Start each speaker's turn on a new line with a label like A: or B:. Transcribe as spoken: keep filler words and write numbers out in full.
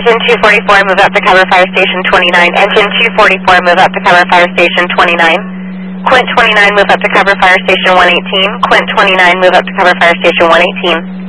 A: Engine two forty-four, move up to cover Fire Station twenty-nine. Engine two forty-four, move up to cover Fire Station twenty-nine. Quint twenty-nine, move up to cover Fire Station one eighteen. Quint twenty-nine, move up to cover Fire Station one eighteen.